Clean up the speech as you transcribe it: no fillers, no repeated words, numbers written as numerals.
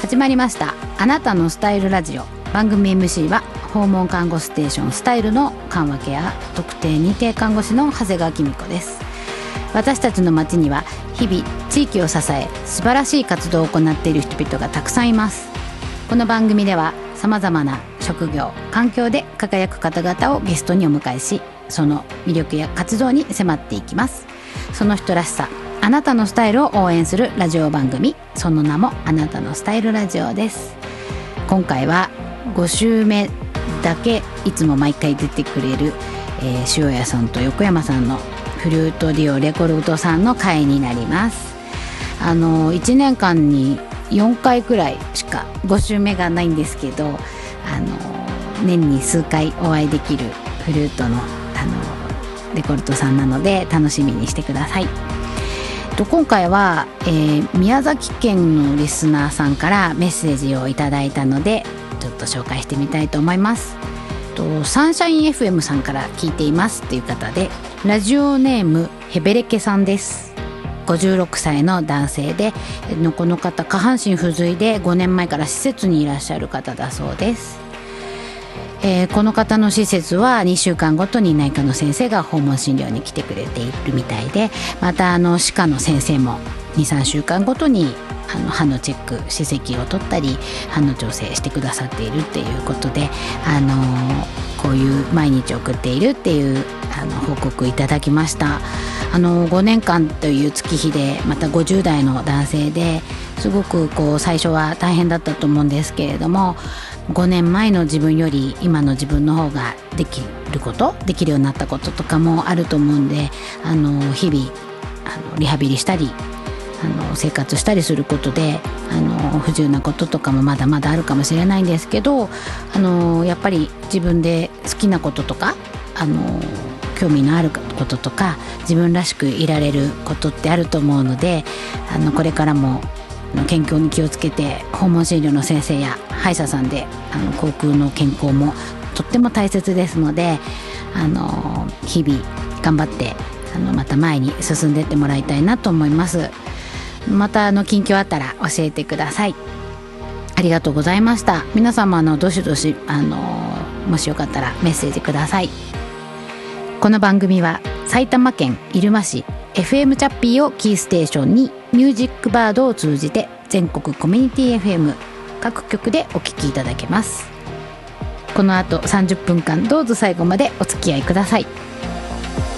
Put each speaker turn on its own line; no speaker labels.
始まりましたあなたのスタイルラジオ。番組 MC は訪問看護ステーションスタイルの緩和ケア特定認定看護師の長谷川紀美子です。私たちの街には日々地域を支え素晴らしい活動を行っている人々がたくさんいます。この番組ではさまざまな職業環境で輝く方々をゲストにお迎えし、その魅力や活動に迫っていきます。その人らしさ、あなたのスタイルを応援するラジオ番組、その名もあなたのスタイルラジオです。今回は5週目だけいつも毎回出てくれる、塩谷さんと横山さんのフルートデュオレコルトさんの回になります。1年間に4回くらいしか5週目がないんですけど、年に数回お会いできるフルートの、レコルトさんなので楽しみにしてください。今回は、宮崎県のリスナーさんからメッセージをいただいたのでちょっと紹介してみたいと思います。サンシャイン FM さんから聞いていますという方で、ラジオネームヘベレケさんです。56歳の男性で、この方下半身不随で5年前から施設にいらっしゃる方だそうです。この方の施設は2週間ごとに内科の先生が訪問診療に来てくれているみたいで、また歯科の先生も 2,3 週間ごとに歯のチェック、歯石を取ったり歯の調整してくださっているっていうことで、こういう毎日送っているっていう報告いただきました。5年間という月日で、また50代の男性ですごく最初は大変だったと思うんですけれども、5年前の自分より今の自分の方ができるようになったこととかもあると思うんで、日々リハビリしたり生活したりすることで不自由なこととかもまだまだあるかもしれないんですけど、やっぱり自分で好きなこととか興味のあることとか自分らしくいられることってあると思うので、これからも健康に気をつけて訪問診療の先生や歯医者さんで口腔の健康もとっても大切ですので、日々頑張ってまた前に進んでいってもらいたいなと思います。また近況あったら教えてください。ありがとうございました。皆様どしどしもしよかったらメッセージください。この番組は埼玉県入間市 FM チャッピーをキーステーションにミュージックバードを通じて全国コミュニティ FM 各局でお聞きいただけます。この後30分間どうぞ最後までお付き合いください。